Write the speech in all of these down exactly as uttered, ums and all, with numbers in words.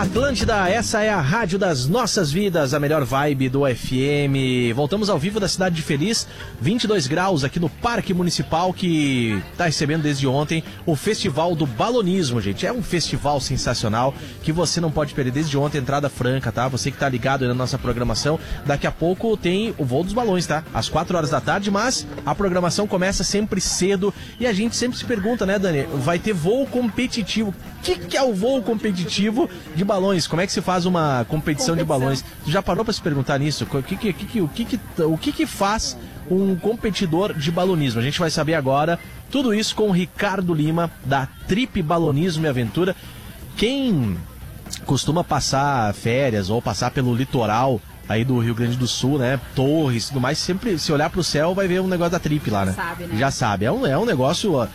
Atlântida, essa é a rádio das nossas vidas, a melhor vibe do F M. Voltamos ao vivo da cidade de Feliz, vinte e dois graus aqui no Parque Municipal, que está recebendo desde ontem o Festival do Balonismo, gente. É um festival sensacional que você não pode perder desde ontem, entrada franca, tá? Você que tá ligado aí na nossa programação, daqui a pouco tem o voo dos balões, tá? Às quatro horas da tarde, mas a programação começa sempre cedo e a gente sempre se pergunta, né, Dani? Vai ter voo competitivo. O que, que é o voo competitivo de balões? Como é que se faz uma competição, competição. de balões? Tu já parou para se perguntar nisso? O que que, que, o que, que, o que, que faz um competidor de balonismo? A gente vai saber agora tudo isso com o Ricardo Lima, da Trip Balonismo e Aventura. Quem costuma passar férias ou passar pelo litoral aí do Rio Grande do Sul, né, Torres e tudo mais, sempre se olhar pro céu vai ver um negócio da Trip lá, né? Sabe, né? Já sabe, é um, é um negócio uh, uh,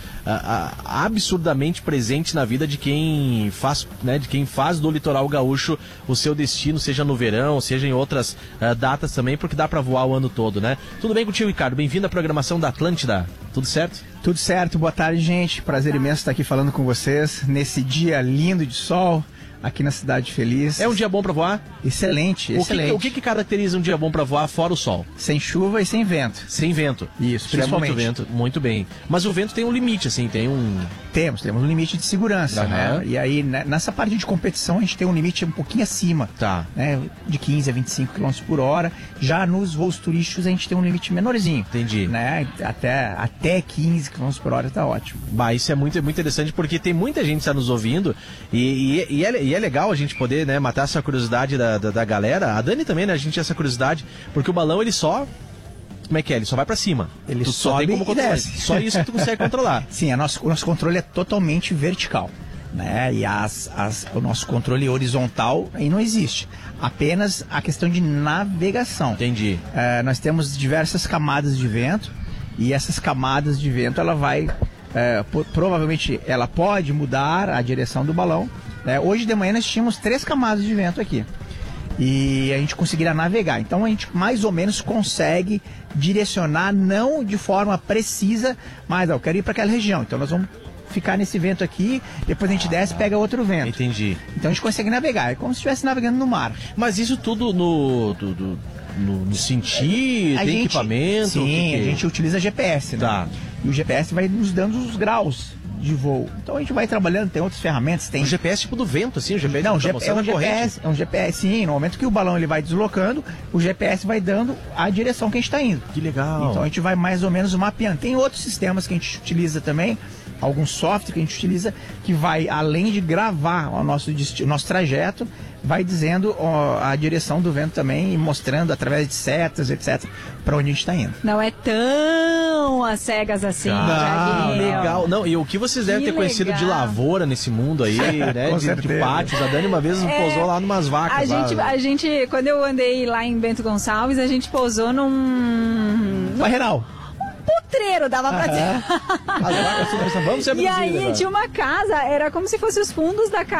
absurdamente presente na vida de quem faz, né, de quem faz do litoral gaúcho o seu destino, seja no verão, seja em outras uh, datas também, porque dá pra voar o ano todo, né? Tudo bem contigo, Ricardo? Bem-vindo à programação da Atlântida. Tudo certo? Tudo certo, boa tarde, gente. Prazer imenso estar aqui falando com vocês nesse dia lindo de sol aqui na Cidade Feliz. É um dia bom pra voar? Excelente, o excelente. Que, o que, que caracteriza um dia bom pra voar fora o sol? Sem chuva e sem vento. Sem vento. Isso, principalmente. Muito vento, muito bem. Mas o vento tem um limite, assim, tem um... Temos, temos um limite de segurança, uhum. né? E aí, nessa parte de competição, a gente tem um limite um pouquinho acima. Tá. Né? De quinze a vinte e cinco quilômetros por hora. Já nos voos turísticos, a gente tem um limite menorzinho. Entendi. Né? Até, até quinze quilômetros por hora tá ótimo. Bah, isso é muito, muito interessante, porque tem muita gente que está nos ouvindo e, e, e, é, e é legal a gente poder, né, matar essa curiosidade da, da, da galera. A Dani também, né? A gente tem essa curiosidade, porque o balão, ele só... Como é que é? Ele só vai pra cima. Ele tu sobe só tem como e controlar. desce. Só isso que tu consegue controlar. Sim, a nosso, o nosso controle é totalmente vertical, né? E as, as, o nosso controle horizontal aí não existe. Apenas a questão de navegação. Entendi. É, nós temos diversas camadas de vento e essas camadas de vento, ela vai... É, provavelmente ela pode mudar a direção do balão. Né? Hoje de manhã nós tínhamos três camadas de vento aqui. E a gente conseguirá navegar. Então a gente mais ou menos consegue direcionar, não de forma precisa, mas ó, eu quero ir para aquela região. Então nós vamos ficar nesse vento aqui, depois a gente desce e pega outro vento. Entendi. Então a gente consegue navegar, é como se estivesse navegando no mar. Mas isso tudo no... Do, do, no, no sentir, a tem gente, equipamento? Sim, que que... a gente utiliza G P S, né? Tá. E o G P S vai nos dando os graus de voo. Então a gente vai trabalhando, tem outras ferramentas, tem... O G P S tipo do vento, assim? O G P S Não, tá é um G P S, é um G P S, sim. No momento que o balão ele vai deslocando, o G P S vai dando a direção que a gente está indo. Que legal. Então a gente vai mais ou menos mapeando. Tem outros sistemas que a gente utiliza também, algum software que a gente utiliza, que vai, além de gravar o nosso, o nosso trajeto, vai dizendo ó, a direção do vento também e mostrando através de setas, etcétera, para onde a gente está indo. Não é tão às cegas assim, ah, Jaguinho. Legal. Não, e o que vocês devem Que ter conhecido legal. de lavoura nesse mundo aí, né? Com de, de certeza. pátios. A Dani uma vez É, pousou lá numas vacas. A gente, lá. a gente, quando eu andei lá em Bento Gonçalves, a gente pousou num... Barreiral. Potreiro, dava pra dizer. As vacas tudo, vamos ser E aí tinha uma casa, era como se fosse os fundos da casa.